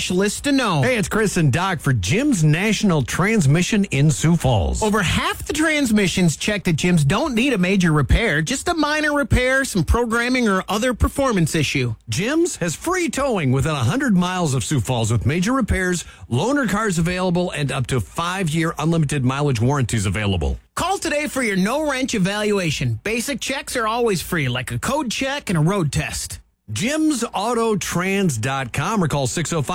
specialists to know. Hey, it's Chris and Doc for Jim's National Transmission in Sioux Falls. Over half the transmissions checked at Jim's don't need a major repair, just a minor repair, some programming, or other performance issue. Jim's has free towing within 100 miles of Sioux Falls with major repairs, loaner cars available, and up to 5-year unlimited mileage warranties available. Call today for your no-wrench evaluation. Basic checks are always free, like a code check and a road test. JimsAutotrans.com or call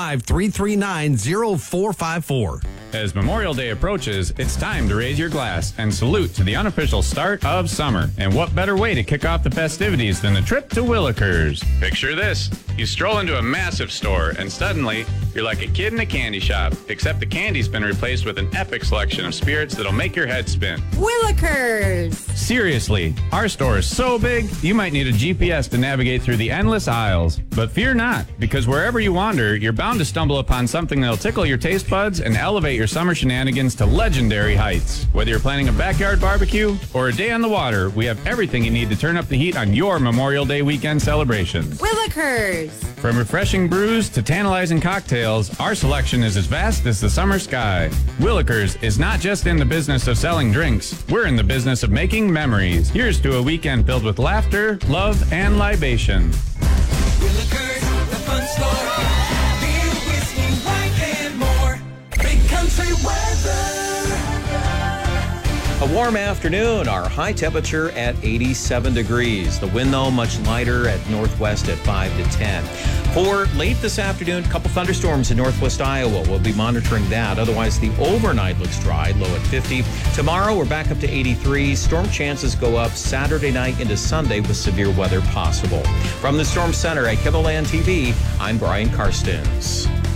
605-339-0454. As Memorial Day approaches, it's time to raise your glass and salute to the unofficial start of summer. And what better way to kick off the festivities than a trip to Willikers? Picture this. You stroll into a massive store and suddenly you're like a kid in a candy shop, except the candy's been replaced with an epic selection of spirits that'll make your head spin. Willikers! Seriously, our store is so big, you might need a GPS to navigate through the endless aisles. But fear not, because wherever you wander, you're bound to stumble upon something that'll tickle your taste buds and elevate your summer shenanigans to legendary heights. Whether you're planning a backyard barbecue or a day on the water, we have everything you need to turn up the heat on your Memorial Day weekend celebrations. Willikers! From refreshing brews to tantalizing cocktails, our selection is as vast as the summer sky. Willikers is not just in the business of selling drinks. We're in the business of making memories. Here's to a weekend filled with laughter, love, and libation. Willikers, the fun store. Beer, whiskey, wine, and more. Big country weather. A warm afternoon, our high temperature at 87 degrees. The wind, though, much lighter at northwest at 5 to 10. For late this afternoon, a couple thunderstorms in northwest Iowa. We'll be monitoring that. Otherwise, the overnight looks dry, low at 50. Tomorrow, we're back up to 83. Storm chances go up Saturday night into Sunday with severe weather possible. From the Storm Center at KEVOLAND TV, I'm Brian Karstens.